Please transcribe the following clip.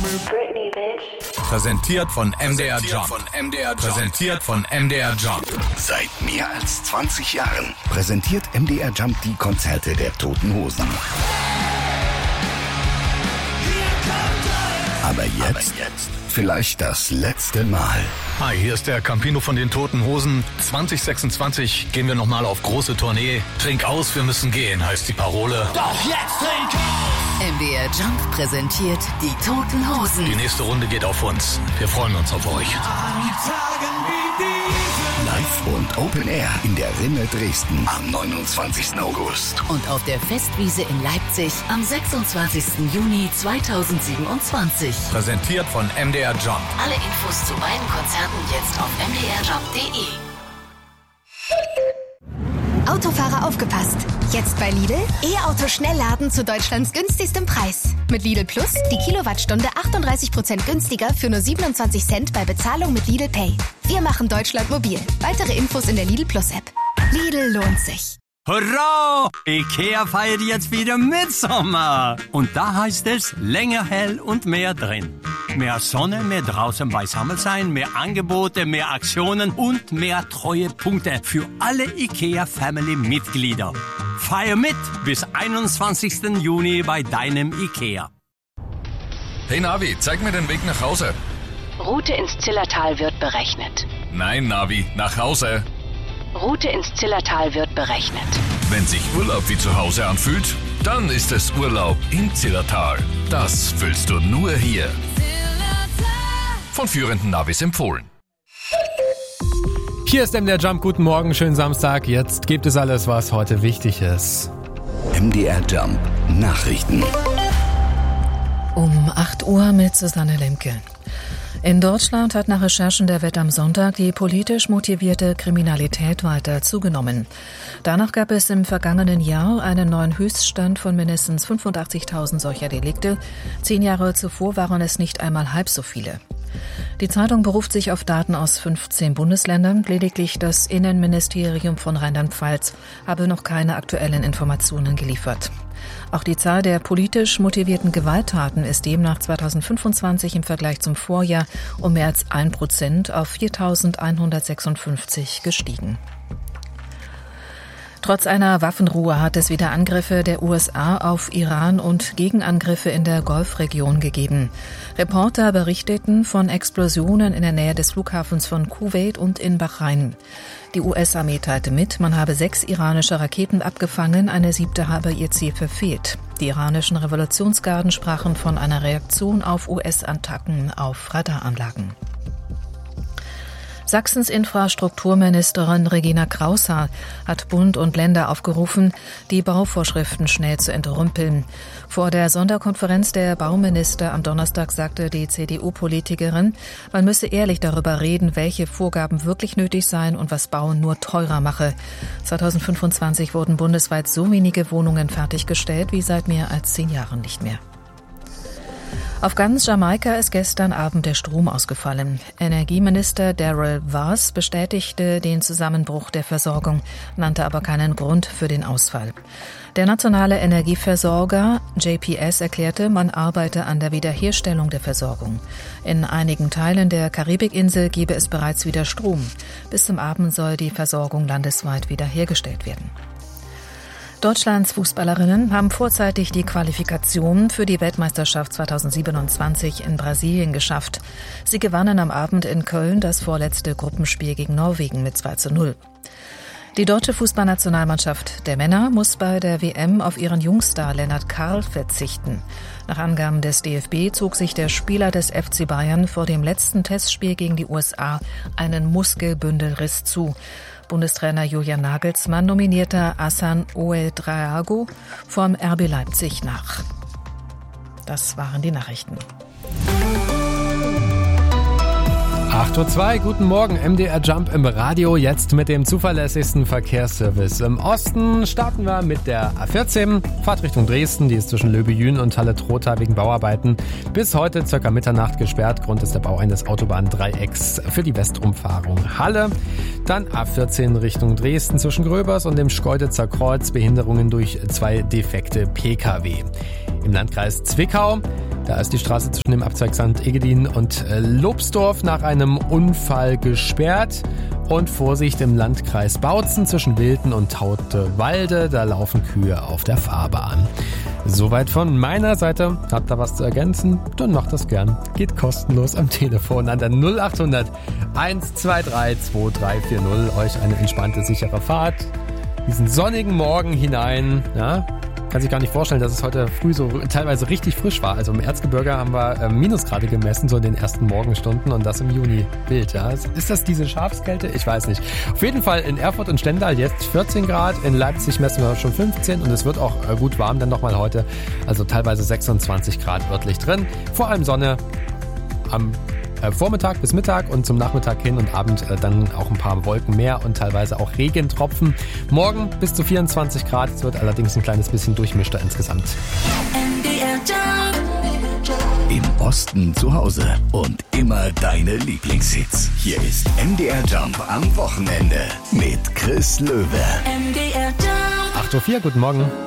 Britney, bitch. Präsentiert von MDR Jump. Präsentiert von MDR Jump. Seit mehr als 20 Jahren präsentiert MDR Jump die Konzerte der Toten Hosen. Aber jetzt vielleicht das letzte Mal. Hi, hier ist der Campino von den Toten Hosen. 2026 gehen wir nochmal auf große Tournee. Trink aus, wir müssen gehen, heißt die Parole. Doch jetzt trink aus! MDR Jump präsentiert die Toten Hosen. Die nächste Runde geht auf uns. Wir freuen uns auf euch. Live und Open Air in der Rinne Dresden am 29. August. Und auf der Festwiese in Leipzig am 26. Juni 2027. Präsentiert von MDR Jump. Alle Infos zu beiden Konzerten jetzt auf mdrjump.de. Autofahrer aufgepasst! Jetzt bei Lidl E-Auto Schnellladen zu Deutschlands günstigstem Preis. Mit Lidl Plus die Kilowattstunde 38% günstiger für nur 27 Cent bei Bezahlung mit Lidl Pay. Wir machen Deutschland mobil. Weitere Infos in der Lidl Plus App. Lidl lohnt sich. Hurra! IKEA feiert jetzt wieder Mitsommer. Und da heißt es länger hell und mehr drin. Mehr Sonne, mehr draußen beisammen sein, mehr Angebote, mehr Aktionen und mehr Treuepunkte für alle IKEA-Family-Mitglieder. Feier mit bis 21. Juni bei deinem IKEA. Hey Navi, zeig mir den Weg nach Hause. Route ins Zillertal wird berechnet. Nein, Navi, nach Hause. Route ins Zillertal wird berechnet. Wenn sich Urlaub wie zu Hause anfühlt, dann ist es Urlaub im Zillertal. Das fühlst du nur hier. Von führenden Navis empfohlen. Hier ist MDR Jump. Guten Morgen, schönen Samstag. Jetzt gibt es alles, was heute wichtig ist. MDR Jump Nachrichten. Um 8 Uhr mit Susanne Lemke. In Deutschland hat nach Recherchen der Welt am Sonntag die politisch motivierte Kriminalität weiter zugenommen. Danach gab es im vergangenen Jahr einen neuen Höchststand von mindestens 85.000 solcher Delikte. 10 Jahre zuvor waren es nicht einmal halb so viele. Die Zeitung beruft sich auf Daten aus 15 Bundesländern. Lediglich das Innenministerium von Rheinland-Pfalz habe noch keine aktuellen Informationen geliefert. Auch die Zahl der politisch motivierten Gewalttaten ist demnach 2025 im Vergleich zum Vorjahr um mehr als 1% auf 4.156 gestiegen. Trotz einer Waffenruhe hat es wieder Angriffe der USA auf Iran und Gegenangriffe in der Golfregion gegeben. Reporter berichteten von Explosionen in der Nähe des Flughafens von Kuwait und in Bahrain. Die US-Armee teilte mit, man habe 6 iranische Raketen abgefangen, eine 7. habe ihr Ziel verfehlt. Die iranischen Revolutionsgarden sprachen von einer Reaktion auf US-Attacken auf Radaranlagen. Sachsens Infrastrukturministerin Regina Kraushaar hat Bund und Länder aufgerufen, die Bauvorschriften schnell zu entrümpeln. Vor der Sonderkonferenz der Bauminister am Donnerstag sagte die CDU-Politikerin, man müsse ehrlich darüber reden, welche Vorgaben wirklich nötig seien und was Bauen nur teurer mache. 2025 wurden bundesweit so wenige Wohnungen fertiggestellt wie seit mehr als 10 Jahren nicht mehr. Auf ganz Jamaika ist gestern Abend der Strom ausgefallen. Energieminister Darrell Vaz bestätigte den Zusammenbruch der Versorgung, nannte aber keinen Grund für den Ausfall. Der nationale Energieversorger JPS erklärte, man arbeite an der Wiederherstellung der Versorgung. In einigen Teilen der Karibikinsel gebe es bereits wieder Strom. Bis zum Abend soll die Versorgung landesweit wiederhergestellt werden. Deutschlands Fußballerinnen haben vorzeitig die Qualifikation für die Weltmeisterschaft 2027 in Brasilien geschafft. Sie gewannen am Abend in Köln das vorletzte Gruppenspiel gegen Norwegen mit 2:0. Die deutsche Fußballnationalmannschaft der Männer muss bei der WM auf ihren Jungstar Lennart Karl verzichten. Nach Angaben des DFB zog sich der Spieler des FC Bayern vor dem letzten Testspiel gegen die USA einen Muskelbündelriss zu. Bundestrainer Julian Nagelsmann nominierte Hassan Ouedraogo vom RB Leipzig nach. Das waren die Nachrichten. 8:02 Uhr, guten Morgen, MDR Jump im Radio, jetzt mit dem zuverlässigsten Verkehrsservice. Im Osten starten wir mit der A14, Fahrt Richtung Dresden, die ist zwischen Löbejün und Halle-Trotha wegen Bauarbeiten bis heute ca. Mitternacht gesperrt. Grund ist der Bau eines Autobahndreiecks für die Westrumfahrung Halle. Dann A14 Richtung Dresden zwischen Gröbers und dem Schkeuditzer Kreuz, Behinderungen durch 2 defekte Pkw. Im Landkreis Zwickau, da ist die Straße zwischen dem Abzweig St. Egedin und Lobsdorf nach einem Unfall gesperrt. Und Vorsicht im Landkreis Bautzen zwischen Wilten und Tautewalde, da laufen Kühe auf der Fahrbahn. Soweit von meiner Seite. Habt ihr was zu ergänzen? Dann macht das gern. Geht kostenlos am Telefon an der 0800 123 2340. Euch eine entspannte, sichere Fahrt. Diesen sonnigen Morgen hinein, ja. Kann sich gar nicht vorstellen, dass es heute früh so teilweise richtig frisch war. Also im Erzgebirge haben wir Minusgrade gemessen, so in den ersten Morgenstunden und das im Juni. Wild, ja. Ist das diese Schafskälte? Ich weiß nicht. Auf jeden Fall in Erfurt und Stendal jetzt 14 Grad. In Leipzig messen wir schon 15 und es wird auch gut warm dann nochmal heute. Also teilweise 26 Grad örtlich drin. Vor allem Sonne am Vormittag bis Mittag und zum Nachmittag hin und Abend dann auch ein paar Wolken mehr und teilweise auch Regentropfen. Morgen bis zu 24 Grad, es wird allerdings ein kleines bisschen durchmischter insgesamt. Im Osten zu Hause und immer deine Lieblingshits. Hier ist MDR Jump am Wochenende mit Chris Löwe. MDR Jump. 8:04 Uhr, guten Morgen.